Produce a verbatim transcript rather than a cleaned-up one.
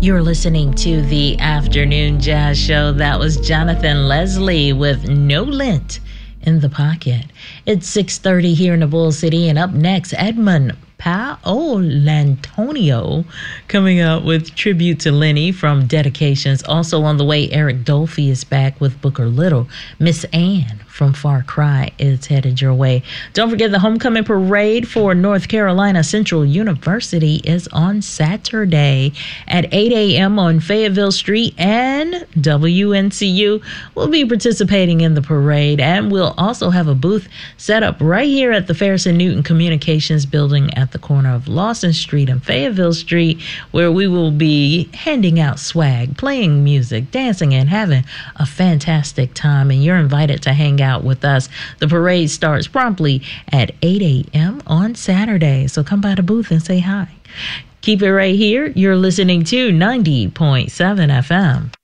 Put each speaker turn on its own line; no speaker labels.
You're listening to the Afternoon Jazz Show. That was Jonathan Leslie with No Lint in the Pocket. It's six thirty here in the Bull City, and up next, Edmund Paolantonio coming up with Tribute to Lenny from Dedications. Also on the way, Eric Dolphy is back with Booker Little. Miss Ann from Far Cry is headed your way. Don't forget the homecoming parade for North Carolina Central University is on Saturday at eight a.m. on Fayetteville Street, and W N C U will be participating in the parade, and we'll also have a booth set up right here at the Ferris and Newton Communications Building at the corner of Lawson Street and Fayetteville Street, where we will be handing out swag, playing music, dancing, and having a fantastic time, and you're invited to hang out with us. The parade starts promptly at eight a.m. on Saturday, so come by the booth and say hi. Keep it right here. You're listening to ninety point seven F M.